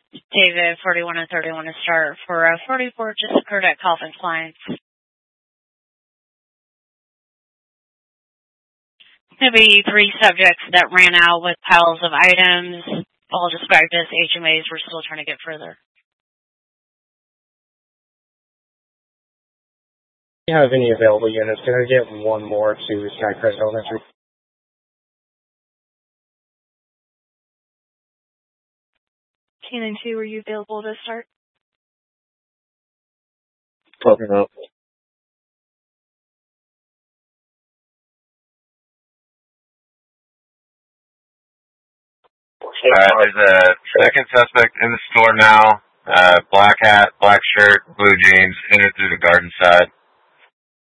David, 41 and 31 to start for 44 just occurred at Calvin Klein's. There'll be 3 subjects that ran out with piles of items, all described as HMAs. We're still trying to get further. Do you have any available units? Can I get one more to Skycrest Elementary? Cannon 2, are you available to start? Talking up. There's a second suspect in the store now. Black hat, black shirt, blue jeans, entered through the garden side.